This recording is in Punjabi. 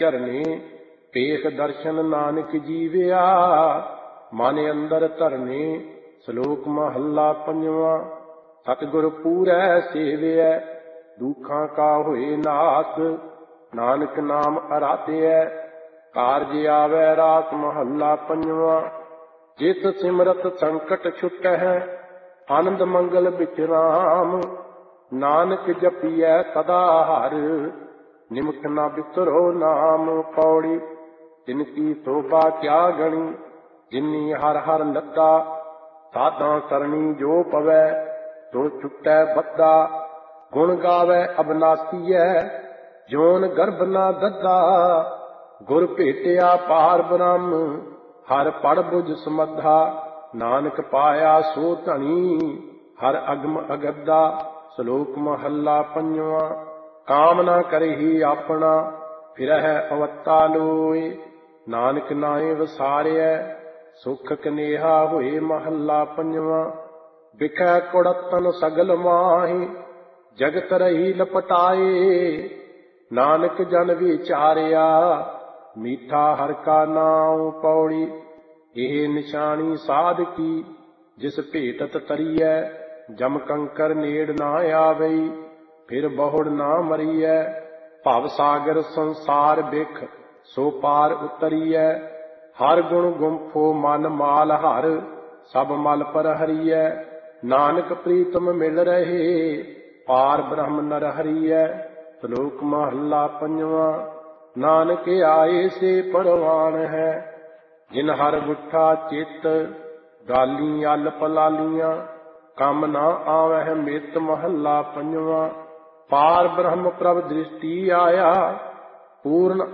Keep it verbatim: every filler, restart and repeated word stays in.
ਝਰਨੇ ਪੇਖ ਦਰਸ਼ਨ ਨਾਨਕ ਜੀਵਿਆ। ਮਨ ਅੰਦਰ ਧਰਨੇ ਸ਼ਲੋਕ ਮਹੱਲਾ ਪੰਜਵਾਂ। ਸਤਿਗੁਰ ਪੂਰੈ ਸੇਵਿਐ ਦੁਖਾਂ ਕਾ ਹੋਏ ਨਾਸ। ਨਾਨਕ ਨਾਮ ਅਰਾਧਿਐ ਕਾਰਜ ਆਵੈ ਰਾਸ। ਮਹੱਲਾ ਪੰਜਵਾਂ। ਜਿਤ ਸਿਮਰਤ ਸੰਕਟ ਛੁਟਹਿ ਆਨੰਦ ਮੰਗਲ ਵਿਚਰਾਮ। ਨਾਨਕ ਜਪੀਐ ਸਦਾ ਹਰਿ ਨਿਮਖ ਨਾ ਬਿਸਰੋ ਨਾਮ। ਪੌੜੀ ਤਿਨ ਕੀ ਸੋਭਾ ਕਿਆ ਗਣੀ ਜਿਨੀ ਹਰ ਹਰ ਲੱਗਾ। ਸਾਧਾਂ ਸਰਣੀ ਜੋ ਪਵੈ ਸੋ ਛੁਟੈ ਬੱਧਾ। ਗੁਣ ਗਾਵੈ ਅਬਨਾਸੀਐ ਜੋਨ ਗਰਭ ਨਾ ਦੱਦਾ। ਗੁਰ ਭੇਟਿਆ ਪਾਰ ਬ੍ਰਹਮ ਹਰ ਪੜ ਬੁਝ ਸਮੱਧਾ। ਨਾਨਕ ਪਾਇਆ ਸੋ ਧਣੀ ਹਰ ਅਗਮ ਅਗੱਦਾ। ਸ਼ਲੋਕ ਮਹੱਲਾ ਪੰਜਵਾਂ। ਕਾਮ ਨਾ ਕਰਹਿ ਆਪਣਾ ਫਿਰਹਿ ਅਵਤਾ ਲੋਇ। ਨਾਨਕ ਨਾਏ ਵਸਾਰਿਐ ਸੁਖ ਕਨੇਹਾ ਹੋਏ। ਮਹੱਲਾ ਪੰਜਵਾਂ। ਬਿਖੈ ਕੁੜਤਨ ਸਗਲ ਮਾਹਿ ਜਗਤ ਰਹੀ ਲਪਟਾਏ। ਨਾਨਕ ਜਨ ਵਿਚਾਰਿਆ ਮੀਠਾ ਹਰਿ ਕਾ ਨਾਉ। ਪੌੜੀ ਇਹ ਨਿਸ਼ਾਨੀ ਸਾਧ ਕੀ ਜਿਸ ਭੇਟਤ ਤਰੀਐ। ਜਮ ਕੰਕਰ ਨੇੜ ਨਾ ਆਵਈ ਫਿਰ ਬਹੁੜ ਨਾ ਮਰੀਐ। ਭਵ ਸਾਗਰ ਸੰਸਾਰ ਬਿਖ ਸੋ ਪਾਰ ਉਤਰੀਐ। ਹਰ ਗੁਣ ਗੁੰਫੋ ਮਨ ਮਾਲ ਹਰ ਸਭ ਮਲ ਪਰ ਹਰੀਐ। ਨਾਨਕ ਪ੍ਰੀਤਮ ਮਿਲ ਰਹੇ ਪਾਰ ਬ੍ਰਹਮ ਨਰ ਹਰੀਐ। ਸ਼ਲੋਕ ਮਹੱਲਾ ਪੰਜਵਾਂ। ਨਾਨਕ ਆਏ ਸੇ ਪਰਵਾਨ ਹੈ ਜਿਨ ਹਰ ਗੁੱਠਾ ਚਿੱਤ। ਗਾਲੀ ਅਲਪ ਲਾਲੀਆਂ ਕੰਮ ਨਾ ਆਵਹਿ ਮਿਤ। ਮਹੱਲਾ ਪੰਜਵਾਂ। ਪਾਰ ਬ੍ਰਹਮ ਪ੍ਰਭ ਦ੍ਰਿਸ਼ਟੀ ਆਇਆ ਪੂਰਨ